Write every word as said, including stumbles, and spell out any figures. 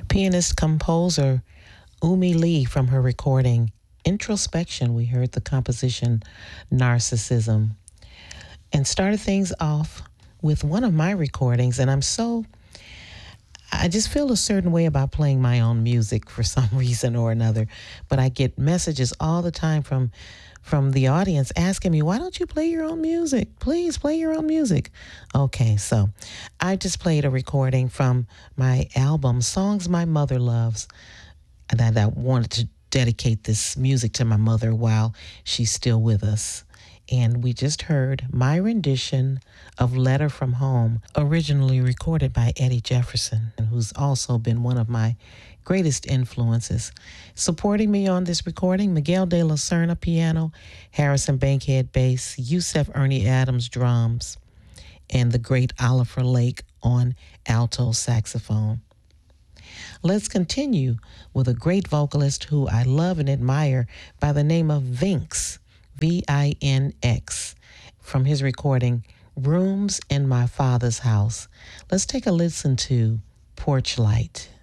Pianist composer Umi Lee, from her recording Introspection, we heard the composition Narcissism, and started things off with one of my recordings. And I'm so, I just feel a certain way about playing my own music for some reason or another. But I get messages all the time from from the audience asking me, why don't you play your own music? Please play your own music. Okay, so I just played a recording from my album, Songs My Mother Loves, that I wanted to dedicate this music to my mother while she's still with us. And we just heard my rendition of Letter from Home, originally recorded by Eddie Jefferson, who's also been one of my greatest influences. Supporting me on this recording, Miguel de la Serna, piano, Harrison Bankhead, bass, Yusef Ernie Adams, drums, and the great Oliver Lake on alto saxophone. Let's continue with a great vocalist who I love and admire by the name of Vinx, V I N X, from his recording, Rooms in My Father's House. Let's take a listen to Porch Light.